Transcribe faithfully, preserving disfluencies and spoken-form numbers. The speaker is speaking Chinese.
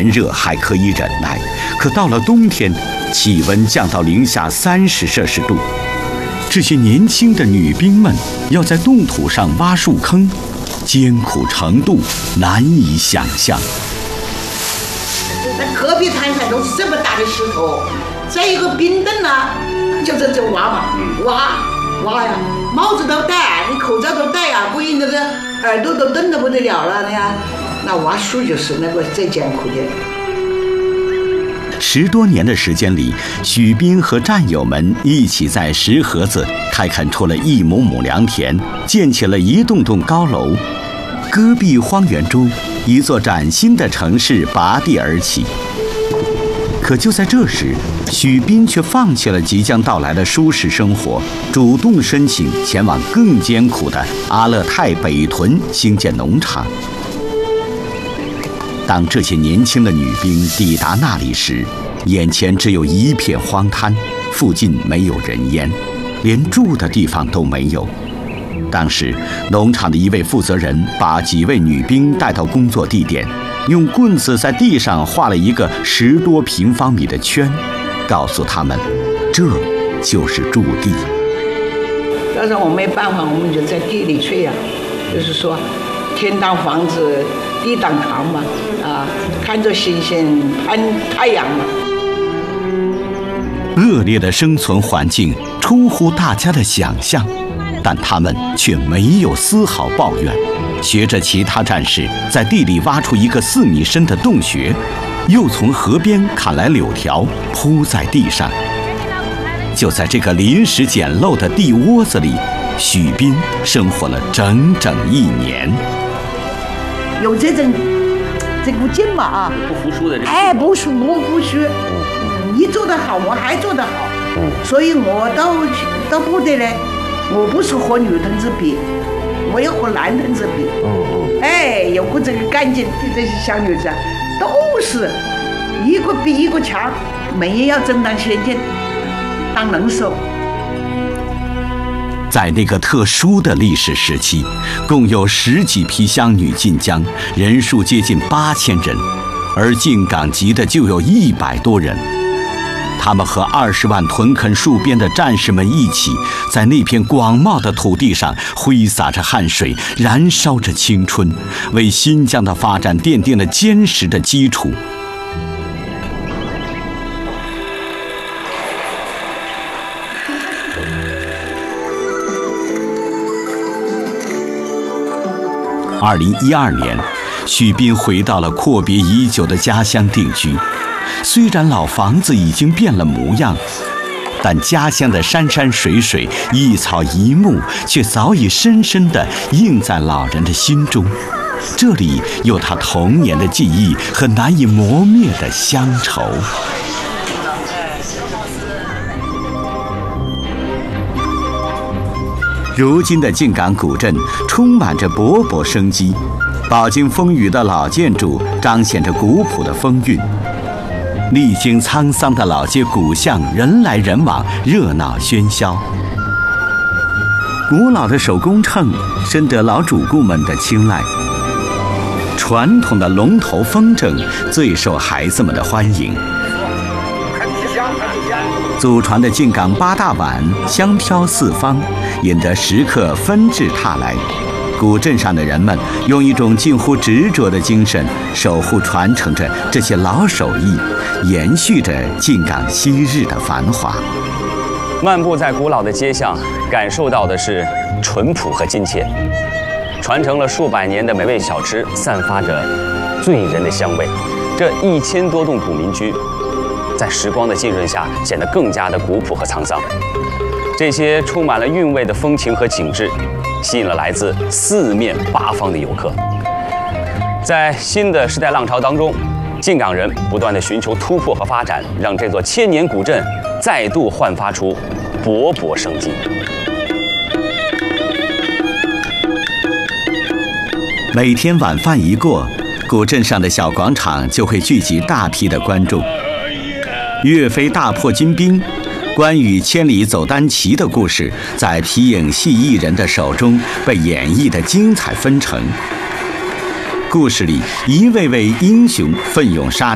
炎热还可以忍耐，可到了冬天，气温降到零下三十摄氏度。这些年轻的女兵们要在冻土上挖树坑，艰苦程度难以想象。 那戈壁滩上都是这么大的石头，再一个冰墩呢，就这这挖嘛，挖挖呀，帽子都戴，你口罩都戴呀，不然那个耳朵都冻得不得了了呀。那挖树就是那个最艰苦的。 十多年的时间里，许斌和战友们一起在石河子开垦出了一亩亩良田，建起了一栋栋高楼。戈壁荒原中，一座崭新的城市拔地而起。可就在这时，许斌却放弃了即将到来的舒适生活，主动申请前往更艰苦的阿勒泰北屯兴建农场。当这些年轻的女兵抵达那里时，眼前只有一片荒滩，附近没有人烟，连住的地方都没有。当时，农场的一位负责人把几位女兵带到工作地点，用棍子在地上画了一个十多平方米的圈，告诉他们，这就是驻地。 但是我没办法，我们就在地里睡呀、啊，就是说，天当房子，地当床嘛，啊，看着星星，看太阳嘛。 恶劣的生存环境出乎大家的想象，但他们却没有丝毫抱怨，学着其他战士在地里挖出一个四米深的洞穴，又从河边砍来柳条铺在地上。就在这个临时简陋的地窝子里，许斌生活了整整一年。 有这种这股劲嘛啊， 不服输的这个， 哎，不服不服输，你做得好，我还做得好，所以我到到部队呢，我不是和女同志比，我要和男同志比。哎，有过这个干劲的这些小女子，都是一个比一个强，每人要争当先进，当能手。 在那个特殊的历史时期，共有十几批乡女进疆，人数接近八千人，而进港籍的就有一百多人。他们和二十万屯垦戍边的战士们一起，在那片广袤的土地上挥洒着汗水，燃烧着青春，为新疆的发展奠定了坚实的基础。二零一二年，许斌回到了阔别已久的家乡定居。虽然老房子已经变了模样，但家乡的山山水水、一草一木却早已深深地印在老人的心中。这里有他童年的记忆和难以磨灭的乡愁。如今的进港古镇充满着勃勃生机，饱经风雨的老建筑彰显着古朴的风韵。历经沧桑的老街古巷，人来人往，热闹喧嚣。古老的手工秤深得老主顾们的青睐，传统的龙头风筝最受孩子们的欢迎。祖传的进港八大碗香飘四方，引得食客纷至沓来。古镇上的人们用一种近乎执着的精神，守护传承着这些老手艺，延续着进港昔日的繁华。 漫步在古老的街巷，感受到的是淳朴和亲切。传承了数百年的美味小吃，散发着醉人的香味。这一千多栋古民居，在时光的浸润下，显得更加的古朴和沧桑。这些充满了韵味的风情和景致，吸引了来自四面八方的游客。在新的时代浪潮当中，进港人不断地寻求突破和发展，让这座千年古镇再度焕发出勃勃生机。 每天晚饭一过，古镇上的小广场就会聚集大批的观众。岳飞大破金兵，关羽千里走单骑的故事，在皮影戏艺人的手中被演绎得精彩纷呈。故事里，一位位英雄奋勇杀